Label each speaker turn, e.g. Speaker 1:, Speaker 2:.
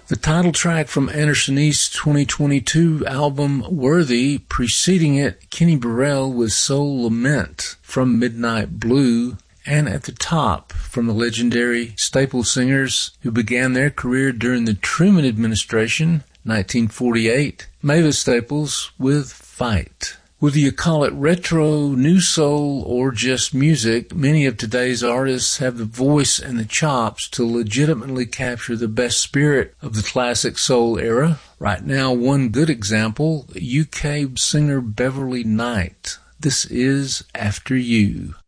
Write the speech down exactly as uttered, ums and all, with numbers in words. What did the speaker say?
Speaker 1: The title track from Anderson East's twenty twenty-two album Worthy, preceding it, Kenny Burrell with Soul Lament from Midnight Blue, and at the top from the legendary Staple Singers who began their career during the Truman administration, nineteen forty-eight, Mavis Staples with Fight. Whether you call it retro, new soul, or just music, many of today's artists have the voice and the chops to legitimately capture the best spirit of the classic soul era. Right now, one good example, U K singer Beverly Knight. This is After You.